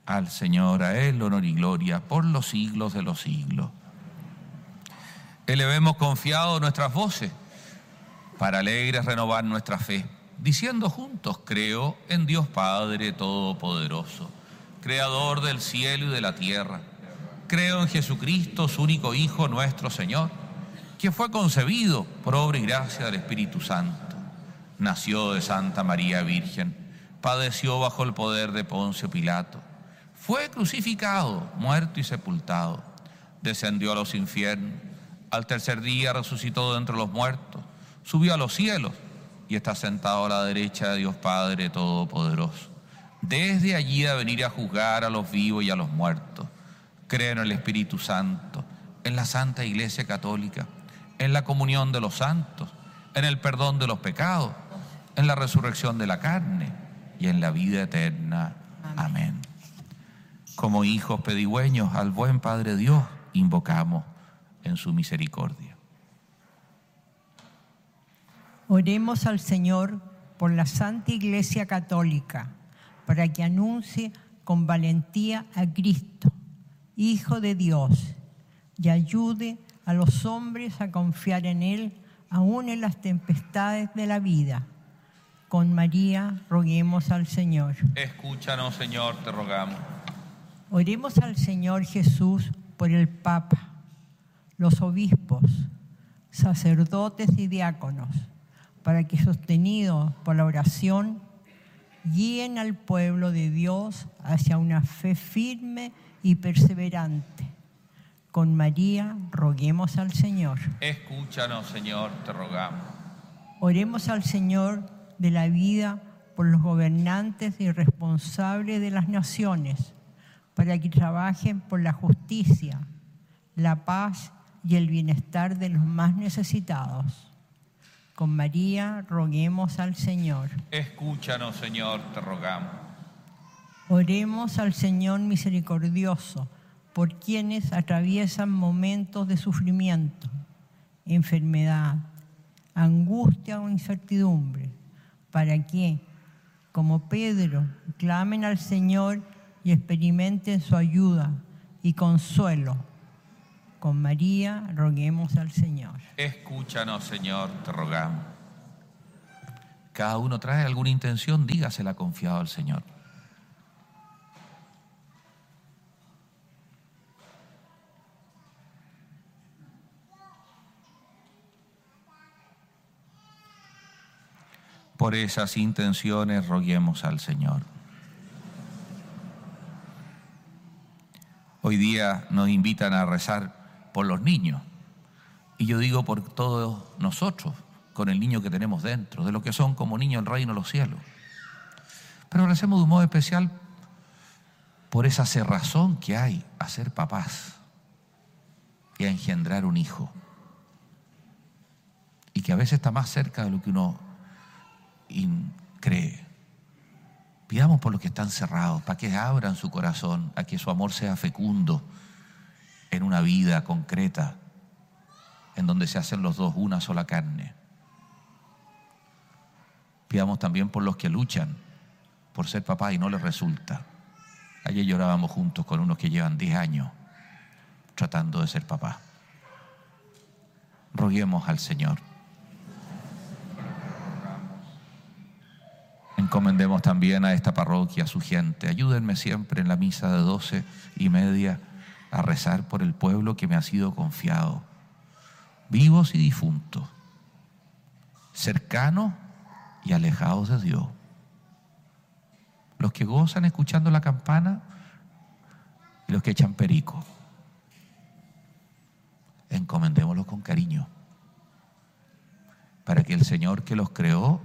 al Señor, a Él honor y gloria por los siglos de los siglos. Elevemos confiado nuestras voces para alegres renovar nuestra fe, diciendo juntos: creo en Dios Padre Todopoderoso, Creador del cielo y de la tierra. Creo en Jesucristo, su único Hijo, nuestro Señor, que fue concebido por obra y gracia del Espíritu Santo. Nació de Santa María Virgen, padeció bajo el poder de Poncio Pilato, fue crucificado, muerto y sepultado, descendió a los infiernos, al tercer día resucitó de entre los muertos, subió a los cielos y está sentado a la derecha de Dios Padre Todopoderoso. Desde allí a venir a juzgar a los vivos y a los muertos. Creo en el Espíritu Santo, en la Santa Iglesia Católica, en la comunión de los santos, en el perdón de los pecados, en la resurrección de la carne y en la vida eterna. Amén. Como hijos pedigüeños al buen Padre Dios, invocamos en su misericordia. Oremos al Señor por la Santa Iglesia Católica, para que anuncie con valentía a Cristo, Hijo de Dios, y ayude a los hombres a confiar en Él, aún en las tempestades de la vida. Con María roguemos al Señor. Escúchanos, Señor, te rogamos. Oremos al Señor Jesús por el Papa, los obispos, sacerdotes y diáconos, para que, sostenidos por la oración, guíen al pueblo de Dios hacia una fe firme y perseverante. Con María roguemos al Señor. Escúchanos, Señor, te rogamos. Oremos al Señor de la vida por los gobernantes y responsables de las naciones, para que trabajen por la justicia, la paz y el bienestar de los más necesitados. Con María roguemos al Señor. Escúchanos, Señor, te rogamos. Oremos al Señor misericordioso por quienes atraviesan momentos de sufrimiento, enfermedad, angustia o incertidumbre, para que, como Pedro, clamen al Señor y experimenten su ayuda y consuelo. Con María roguemos al Señor. Escúchanos, Señor, te rogamos. Cada uno trae alguna intención, dígasela confiado al Señor. Por esas intenciones roguemos al Señor. Hoy día nos invitan a rezar por los niños. Y yo digo por todos nosotros, con el niño que tenemos dentro, de los que son como niños del reino de los cielos. Pero recemos de un modo especial por esa cerrazón que hay a ser papás y a engendrar un hijo. Y que a veces está más cerca de lo que uno cree. Pidamos por los que están cerrados, para que abran su corazón, a que su amor sea fecundo en una vida concreta, en donde se hacen los dos una sola carne. Pidamos también por los que luchan por ser papá y no les resulta. Ayer llorábamos juntos con unos que llevan 10 años tratando de ser papá. Roguemos al Señor. Encomendemos también a esta parroquia, a su gente. Ayúdenme siempre en la misa de 12:30 a rezar por el pueblo que me ha sido confiado, vivos y difuntos, cercanos y alejados de Dios, los que gozan escuchando la campana y los que echan perico. Encomendémoslos con cariño, para que el Señor que los creó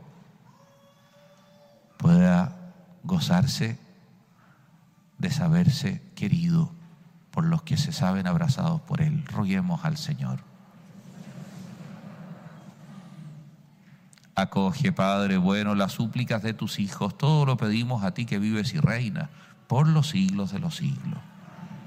pueda gozarse de saberse querido por los que se saben abrazados por Él. Roguemos al Señor. Acoge, Padre bueno, las súplicas de tus hijos. Todo lo pedimos a ti que vives y reinas por los siglos de los siglos.